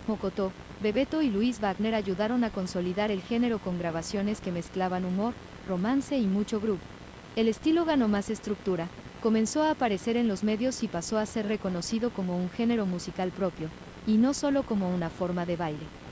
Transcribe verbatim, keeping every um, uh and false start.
Mokotó, Bebeto y Luis Wagner ayudaron a consolidar el género con grabaciones que mezclaban humor, romance y mucho groove. El estilo ganó más estructura, comenzó a aparecer en los medios y pasó a ser reconocido como un género musical propio, y no solo como una forma de baile.